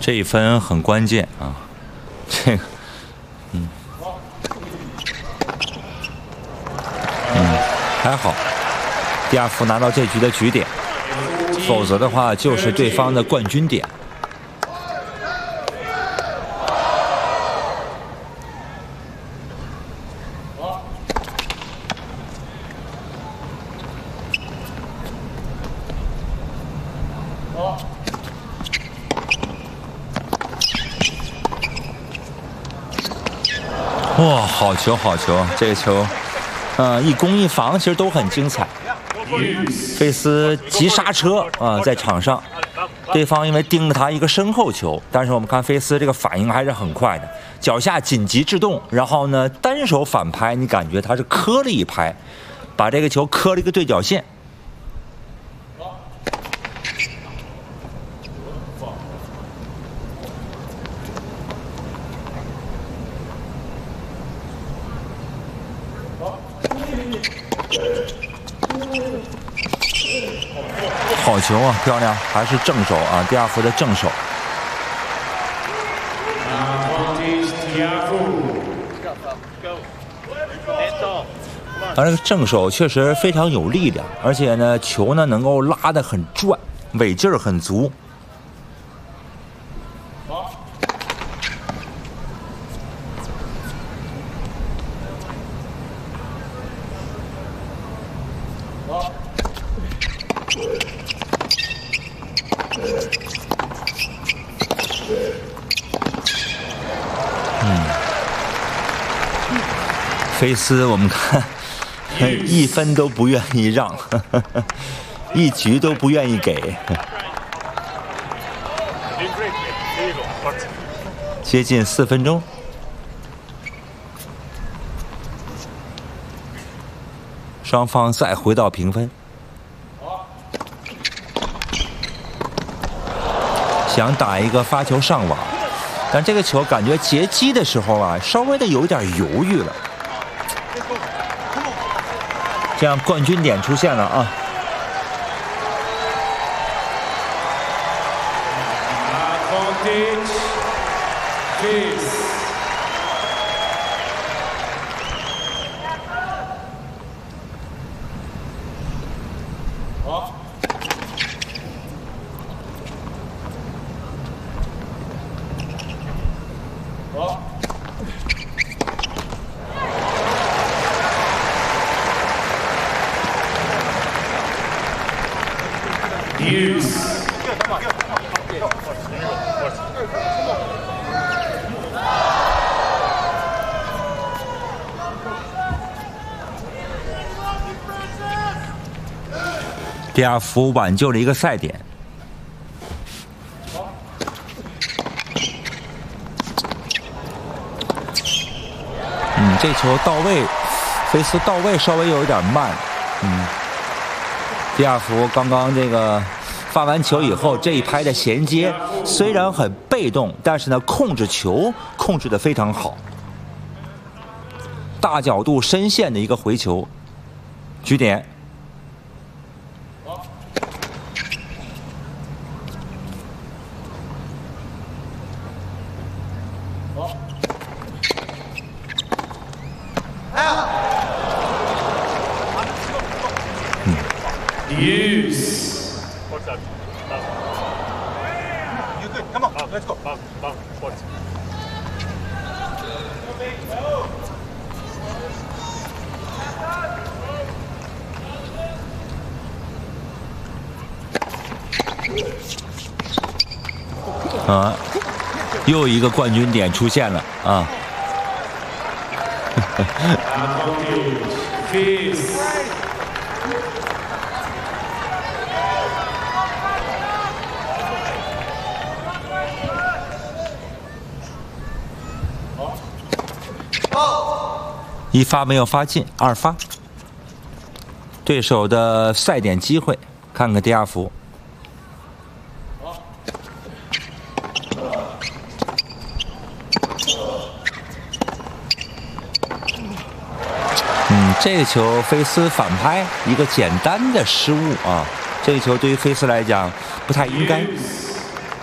这一分很关键啊，这个，还好，迪亚福拿到这局的局点，否则的话就是对方的冠军点。哇，好球，好球！这个球，一攻一防其实都很精彩。费斯急刹车啊，在场上，对方因为盯着他一个身后球，但是我们看费斯这个反应还是很快的，脚下紧急制动，然后呢单手反拍，你感觉他是磕了一拍，把这个球磕了一个对角线。好球啊，漂亮，还是正手啊，迪亚福的正手。他这个正手确实非常有力量，而且呢，球呢能够拉得很转，尾劲儿很足。菲斯，我们看一分都不愿意让，一局都不愿意给，接近4分钟。双方再回到平分，想打一个发球上网，但这个球感觉截击的时候啊，稍微的有点犹豫了。这样冠军点出现了啊！迪亚福挽救了一个赛点。这球到位，菲斯到位稍微有一点慢。迪亚福刚刚这个发完球以后，这一拍的衔接虽然很被动，但是呢，控制球控制得非常好。大角度深线的一个回球，局点。又一个冠军点出现了啊！一发没有发进，二发，对手的赛点机会，看看迪亚福。这个球菲斯反拍一个简单的失误啊，这个球对于菲斯来讲不太应该。